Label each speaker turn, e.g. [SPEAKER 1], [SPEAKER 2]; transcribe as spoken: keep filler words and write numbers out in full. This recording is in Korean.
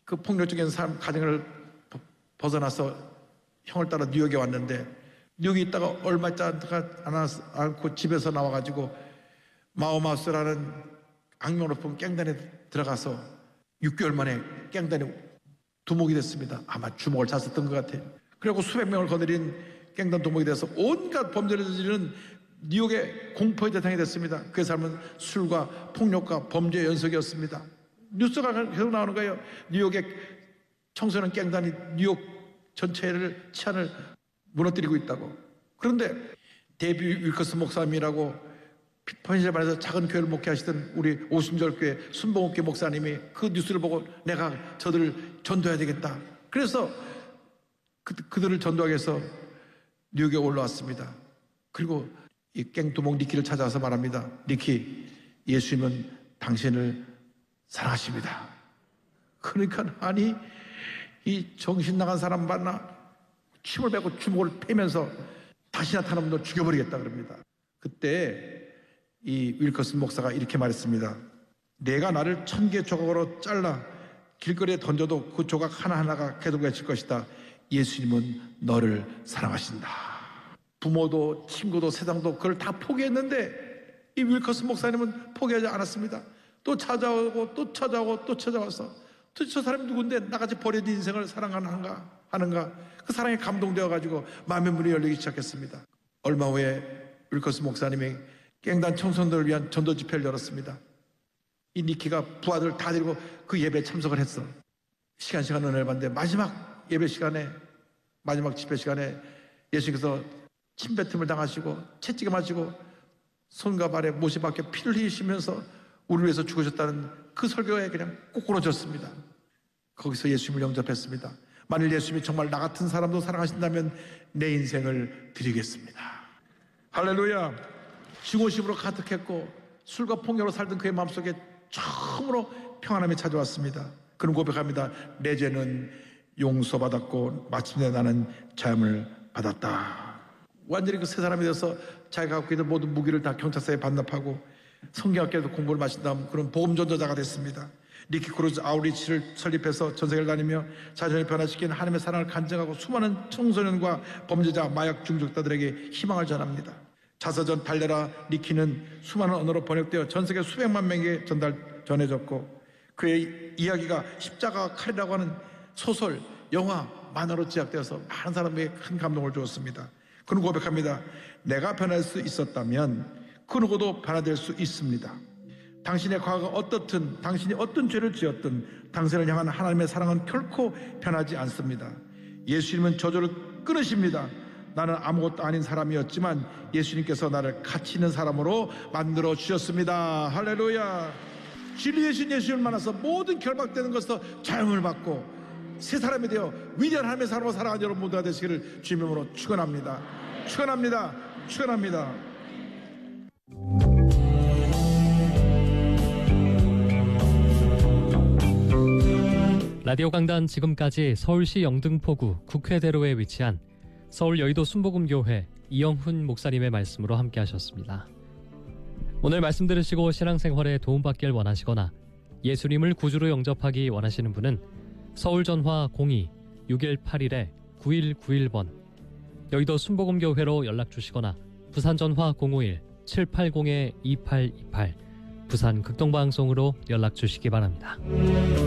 [SPEAKER 1] 그 폭력적인 삶, 가정을 벗어나서 형을 따라 뉴욕에 왔는데 뉴욕에 있다가 얼마 있지 않고 집에서 나와가지고 마오마우스라는 악명 높은 갱단에 들어가서 육 개월 만에 갱단에 두목이 됐습니다. 아마 주먹을 잤었던 것 같아요. 그리고 수백 명을 거느린 갱단 두목이 돼서 온갖 범죄를 저지르는 뉴욕의 공포의 대상이 됐습니다. 그의 삶은 술과 폭력과 범죄의 연속이었습니다. 뉴스가 계속 나오는 거예요. 뉴욕의 청소년 갱단이 뉴욕 전체를 치안을 무너뜨리고 있다고. 그런데 데이비 윌커스 목사님이라고 편의점에서 작은 교회를 목회하시던 우리 오순절교회 순복음교회 목사님이 그 뉴스를 보고 내가 저들을 전도해야 되겠다. 그래서 그, 그들을 전도하기 위해서 뉴욕에 올라왔습니다. 그리고 이 갱두목 니키를 찾아와서 말합니다. 니키, 예수님은 당신을 사랑하십니다. 그러니까 아니 이 정신 나간 사람 만나 침을 뱉고 주먹을 패면서 다시 나타나면 너 죽여버리겠다 그럽니다. 그때 이 윌커스 목사가 이렇게 말했습니다. 내가 나를 천 개 조각으로 잘라 길거리에 던져도 그 조각 하나하나가 계속해질 것이다. 예수님은 너를 사랑하신다. 부모도 친구도 세상도 그걸 다 포기했는데 이 윌커스 목사님은 포기하지 않았습니다. 또 찾아오고 또 찾아오고 또 찾아와서 도대체 저 사람이 누군데 나같이 버려진 인생을 사랑하는가 하는가. 그 사랑에 감동되어가지고 마음의 문이 열리기 시작했습니다. 얼마 후에 윌커스 목사님이 갱단 청소년들을 위한 전도 집회를 열었습니다. 이 니키가 부하들 다 데리고 그 예배에 참석을 했어. 시간 시간 은혜를 받는데 마지막 예배 시간에 마지막 집회 시간에 예수님께서 침뱉음을 당하시고 채찍을 맞으시고 손과 발에 못이 박혀 피를 흘리시면서 우리를 위해서 죽으셨다는 그 설교에 그냥 꼭 끊어졌습니다. 거기서 예수님을 영접했습니다. 만일 예수님이 정말 나 같은 사람도 사랑하신다면 내 인생을 드리겠습니다. 할렐루야. 증오심으로 가득했고 술과 폭력으로 살던 그의 마음속에 처음으로 평안함이 찾아왔습니다. 그는 고백합니다. 내 죄는 용서받았고 마침내 나는 자유를 받았다. 완전히 그 세 사람이 되어서 자기가 갖고 있는 모든 무기를 다 경찰서에 반납하고 성경학교에서 공부를 마친 다음 그런 복음전도자가 됐습니다. 니키 크루즈 아우리치를 설립해서 전세계를 다니며 자신을 변화시킨 하나님의 사랑을 간증하고 수많은 청소년과 범죄자, 마약 중독자들에게 희망을 전합니다. 자서전 달려라 니키는 수많은 언어로 번역되어 전세계 수백만 명에게 전달, 전해졌고 그의 이야기가 십자가와 칼이라고 하는 소설, 영화, 만화로 제작되어서 많은 사람에게 큰 감동을 주었습니다. 그는 고백합니다. 내가 변할 수 있었다면 그 누구도 변화될 수 있습니다. 당신의 과거가 어떻든 당신이 어떤 죄를 지었든 당신을 향한 하나님의 사랑은 결코 변하지 않습니다. 예수님은 저주를 끊으십니다. 나는 아무것도 아닌 사람이었지만 예수님께서 나를 가치 있는 사람으로 만들어 주셨습니다. 할렐루야. 진리의 신 예수님을 만나서 모든 결박되는 것에서 자유를 받고 새 사람이 되어 위대한 하나님의 사람으로 살아가는 여러분 모두가 되시기를 주님의 이름으로 축원합니다. 축원합니다. 축원합니다.
[SPEAKER 2] 라디오 강단 지금까지 서울시 영등포구 국회대로에 위치한 서울 여의도 순복음교회 이영훈 목사님의 말씀으로 함께 하셨습니다. 오늘 말씀 들으시고 신앙생활에 도움받길 원하시거나 예수님을 구주로 영접하기 원하시는 분은 서울 전화 공이 육일팔일 구일구일 번 여의도 순복음교회로 연락 주시거나 부산 전화 공오일 칠팔공 이팔이팔 부산 극동방송으로 연락 주시기 바랍니다.